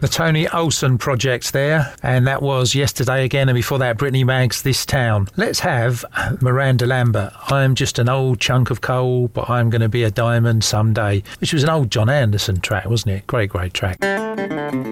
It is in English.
The Tony Olsen Project there, and that was Yesterday Again, and before that Brittany Maggs' This Town. Let's have Miranda Lambert, I'm Just an Old Chunk of Coal, but I'm going to be a diamond someday, which was an old John Anderson track, wasn't it? Great track.